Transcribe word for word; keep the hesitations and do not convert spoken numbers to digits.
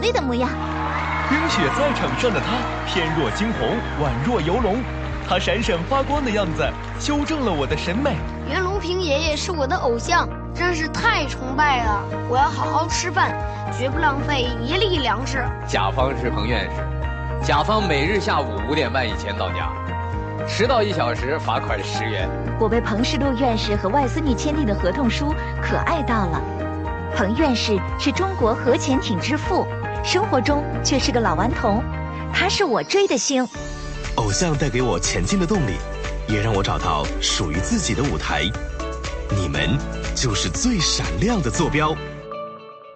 丽的模样。 冰雪在场上的他，翩若惊鸿，宛若游龙。他闪闪发光的样子，修正了我的审美。 袁隆平爷爷是我的偶像，真是太崇拜了。我要好好吃饭，绝不浪费一粒粮食。 甲方是彭院士，甲方每日下午五点半以前到家，迟到一小时罚款十元。 我被彭世禄院士和外孙女签订的合同书可爱到了。彭院士是中国核潜艇之父，生活中却是个老顽童，他是我追的星。 偶像带给我前进的动力，也让我找到属于自己的舞台。你们就是最闪亮的坐标。